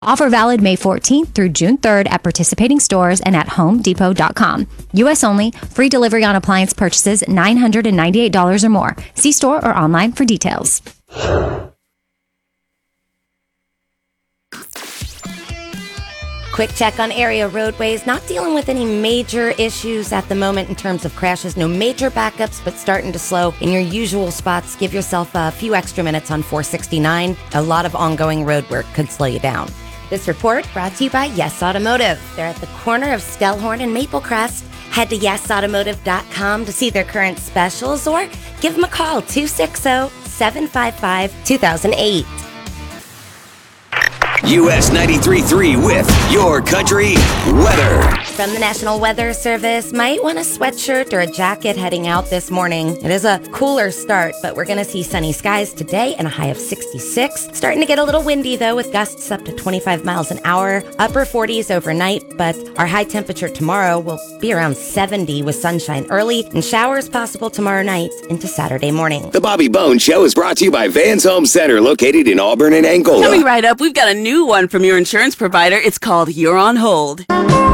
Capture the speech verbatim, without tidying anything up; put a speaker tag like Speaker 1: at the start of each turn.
Speaker 1: Offer valid May fourteenth through June third at participating stores and at home depot dot com. U S only. Free delivery on appliance purchases nine hundred ninety-eight dollars or more. See store or online for details.
Speaker 2: Quick check on area roadways. Not dealing with any major issues at the moment in terms of crashes. No major backups, but starting to slow in your usual spots. Give yourself a few extra minutes on four sixty-nine. A lot of ongoing road work could slow you down. This report brought to you by Yes Automotive. They're at the corner of Stellhorn and Maplecrest. Head to yes automotive dot com to see their current specials or give them a call, two six zero, seven five five, two thousand eight.
Speaker 3: U S ninety-three point three with Your Country Weather.
Speaker 2: From the National Weather Service, might want a sweatshirt or a jacket heading out this morning. It is a cooler start, but we're going to see sunny skies today and a high of sixty-six. Starting to get a little windy, though, with gusts up to twenty-five miles an hour. Upper forties overnight, but our high temperature tomorrow will be around seventy with sunshine early and showers possible tomorrow night into Saturday morning.
Speaker 3: The Bobby Bones Show is brought to you by Vans Home Center, located in Auburn and Angola.
Speaker 4: Coming right up, we've got a new one from your insurance provider. It's called You're on Hold.